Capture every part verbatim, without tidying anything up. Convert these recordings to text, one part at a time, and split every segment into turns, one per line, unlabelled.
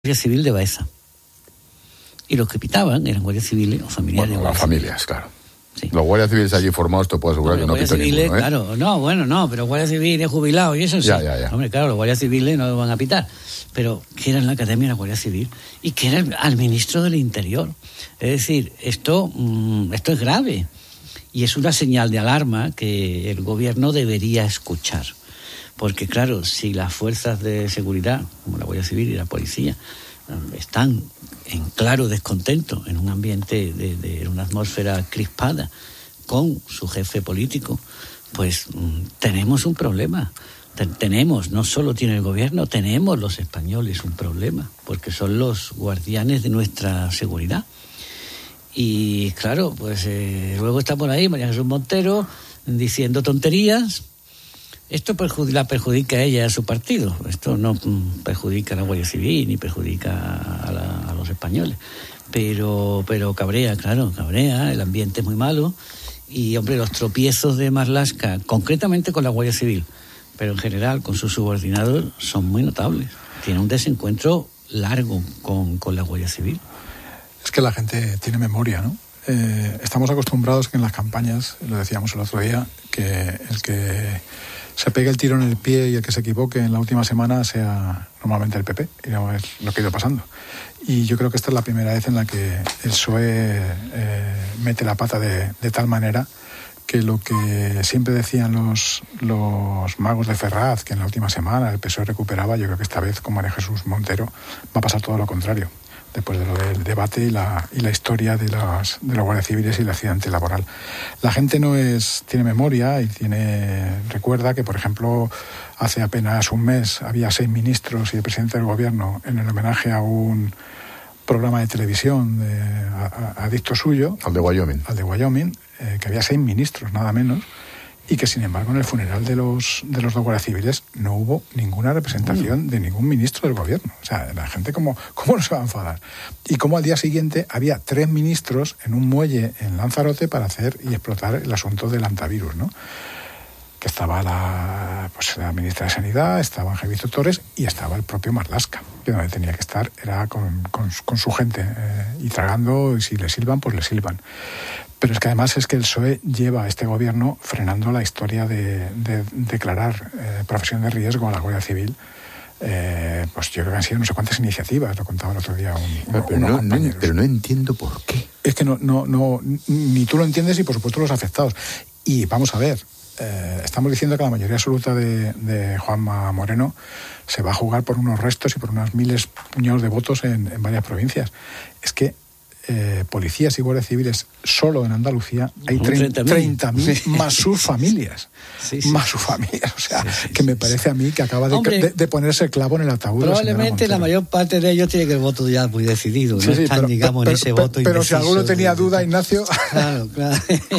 Guardia Civil de Baeza. Y los que pitaban eran guardias civiles o familiares.
Bueno,
de
las familias,
civiles.
claro.
Sí.
Los guardias civiles allí formados te puedo asegurar
no,
que no pitan
civiles,
ninguno, ¿eh?
Claro, no, bueno, no, pero guardias civiles jubilados y eso sí.
Ya, ya, ya.
Hombre, claro, los guardias civiles no van a pitar. Pero que era en la Academia de la Guardia Civil y que era el, al ministro del Interior. Es decir, esto, mmm, esto es grave y es una señal de alarma que el gobierno debería escuchar. Porque, claro, si las fuerzas de seguridad, como la Guardia Civil y la policía, están en claro descontento en un ambiente de, de una atmósfera crispada con su jefe político, pues mmm, tenemos un problema. Ten, tenemos, no solo tiene el gobierno, tenemos los españoles un problema, porque son los guardianes de nuestra seguridad. Y claro, pues eh, luego está por ahí María Jesús Montero diciendo tonterías. Esto perjudica, la perjudica a ella y a su partido. Esto no perjudica a la Guardia Civil ni perjudica a, la, a los españoles. Pero, pero cabrea, claro, cabrea, el ambiente es muy malo. Y, hombre, los tropiezos de Marlaska, concretamente con la Guardia Civil, pero en general con sus subordinados, son muy notables. Tiene un desencuentro largo con, con la Guardia Civil.
Es que la gente tiene memoria, ¿no? Eh, estamos acostumbrados que en las campañas, lo decíamos el otro día, que el que se pegue el tiro en el pie y el que se equivoque en la última semana sea normalmente el P P, y no es lo que ha ido pasando. Y yo creo que esta es la primera vez en la que el P S O E eh, mete la pata de, de tal manera que lo que siempre decían los, los magos de Ferraz, que en la última semana el P S O E recuperaba, yo creo que esta vez con María Jesús Montero va a pasar todo lo contrario, después de lo del debate y la, y la historia de las de los guardias civiles y el accidente laboral. La gente no es tiene memoria y tiene recuerda que, por ejemplo, hace apenas un mes había seis ministros y el presidente del gobierno en el homenaje a un programa de televisión de, a, a, adicto suyo.
Al de Wyoming.
Al de Wyoming, eh, que había seis ministros, nada menos, y que, sin embargo, en el funeral de los de los dos guardias civiles no hubo ninguna representación de ningún ministro del gobierno. O sea, la gente, ¿cómo, cómo no se va a enfadar? Y como al día siguiente había tres ministros en un muelle en Lanzarote para hacer y explotar el asunto del antivirus, ¿no? Que estaba la, pues, la ministra de Sanidad, estaba Ángel Víctor Torres y estaba el propio Marlaska, que donde tenía que estar era con, con, con su gente, eh, y tragando, y si le silban, pues le silban. Pero es que además es que el P S O E lleva a este gobierno frenando la historia de, de declarar eh, profesión de riesgo a la Guardia Civil. Eh, pues yo creo que han sido no sé cuántas iniciativas, lo contaba el otro día un,
pero, pero, no, no, pero no entiendo por qué.
Es que no, no, no, ni tú lo entiendes y por supuesto los afectados. Y vamos a ver, eh, estamos diciendo que la mayoría absoluta de, de Juanma Moreno se va a jugar por unos restos y por unos miles puñados de votos en, en varias provincias. Es que Eh, policías y guardias civiles solo en Andalucía hay treinta mil sí. Más sus familias, sí, sí. Más sus familias, o sea, sí, sí, que me parece a mí que acaba de, Hombre, de, de ponerse el clavo en el ataúd.
Probablemente la, la mayor parte de ellos tiene que el voto ya muy decidido, sí, no sí, están, pero, digamos,
pero,
en ese
pero,
voto
pero si alguno tenía
de,
duda,
de,
Ignacio.
Claro, claro.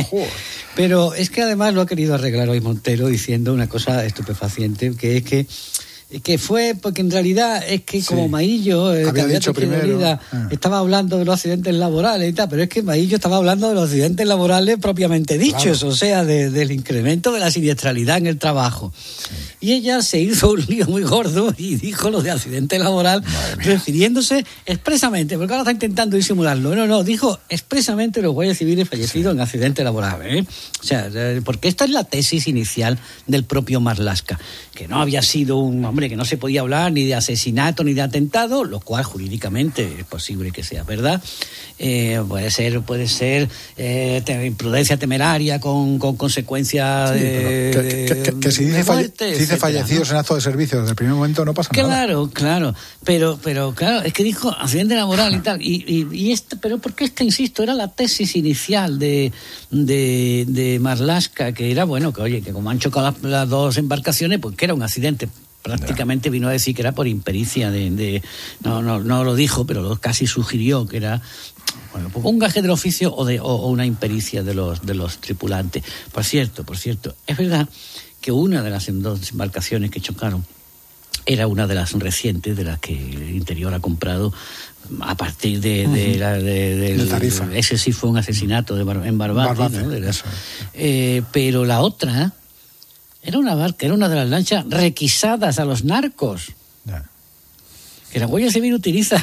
Pero es que además lo ha querido arreglar hoy Montero diciendo una cosa estupefaciente, que es que que fue porque en realidad es que como sí. Maillo, el
había dicho primero,
vida, ah. estaba hablando de los accidentes laborales y tal, pero es que Maillo estaba hablando de los accidentes laborales propiamente dichos, claro. O sea, de, del incremento de la siniestralidad en el trabajo. Sí. Y ella se hizo un lío muy gordo y dijo lo de accidente laboral, refiriéndose expresamente, porque ahora está intentando disimularlo. No, no, dijo expresamente los guardias civiles fallecidos sí. en accidente laboral. ¿eh? O sea, porque esta es la tesis inicial del propio Marlaska, que no había sido un hombre que no se podía hablar ni de asesinato ni de atentado, lo cual jurídicamente es posible que sea verdad. Eh, puede ser, puede ser eh, te, imprudencia temeraria con, con consecuencias sí, de,
que, que, que, que si dice, muerte, falle, si dice fallecidos ¿no? en acto de servicio desde el primer momento no pasa
claro,
nada.
Claro, claro, pero, pero claro, es que dijo accidente laboral y tal, y, y, y este, pero porque esta, insisto, era la tesis inicial de, de, de Marlaska, que era, bueno, que oye, que como han chocado las, las dos embarcaciones, pues que era un accidente. Prácticamente vino a decir que era por impericia de, de no, no, no lo dijo, pero lo casi sugirió que era bueno, un gaje del oficio o de o, o una impericia de los de los tripulantes. Por cierto, por cierto, es verdad que una de las dos embarcaciones que chocaron era una de las recientes de las que el Interior ha comprado a partir de, uh-huh. de la de, de,
de Tarifa.
Ese sí fue un asesinato de Bar, en Barbate, Barbate ¿no? de la, eso. Eh, pero la otra era una barca, era una de las lanchas requisadas a los narcos.
Ya.
que la Guardia Civil utiliza